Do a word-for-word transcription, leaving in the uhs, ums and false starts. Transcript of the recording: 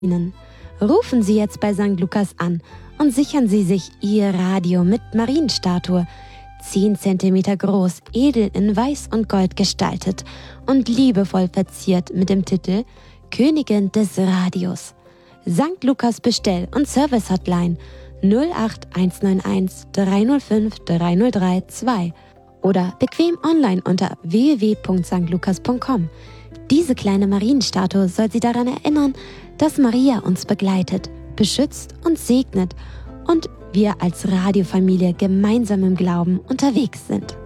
Ihnen. Rufen Sie jetzt bei Sankt Lukas an und sichern Sie sich Ihr Radio mit Marienstatue. zehn Zentimeter groß, edel in Weiß und Gold gestaltet und liebevoll verziert mit dem Titel Königin des Radios. Sankt Lukas Bestell- und Service-Hotline null acht eins neun eins drei null fünf drei null drei zwei oder bequem online unter w w w punkt sankt lukas punkt com. Diese kleine Marienstatue soll Sie daran erinnern, dass Maria uns begleitet, beschützt und segnet und wir als Radiofamilie gemeinsam im Glauben unterwegs sind.